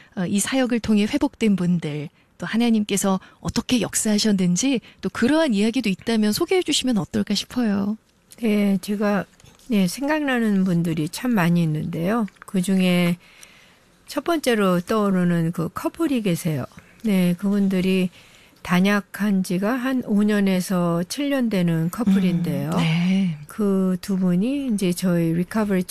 이 사역을 통해 회복된 분들, 또 하나님께서 어떻게 역사하셨는지 또 그러한 이야기도 있다면 소개해 주시면 어떨까 싶어요. 네, 제가 생각나는 분들이 참 많이 있는데요. 그중에 첫 번째로 떠오르는 그 커플이 계세요. 네, 그분들이 단약한 지가 한 5년에서 7년 되는 커플인데요. 네. 그 두 분이 이제 저희 리커버리